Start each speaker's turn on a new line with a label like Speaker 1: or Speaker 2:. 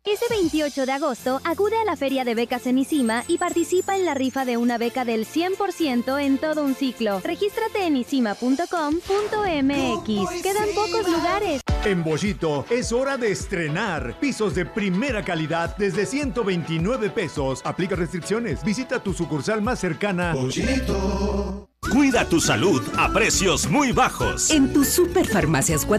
Speaker 1: Ese 28 de agosto, acude a la Feria de Becas en ISIMA y participa en la rifa de una beca del 100% en todo un ciclo. Regístrate en isima.com.mx. Quedan pocos lugares.
Speaker 2: En Bollito es hora de estrenar pisos de primera calidad desde 129 pesos. Aplica restricciones. Visita tu sucursal más cercana.
Speaker 3: Bollito. Cuida tu salud a precios muy bajos.
Speaker 4: En tus Superfarmacias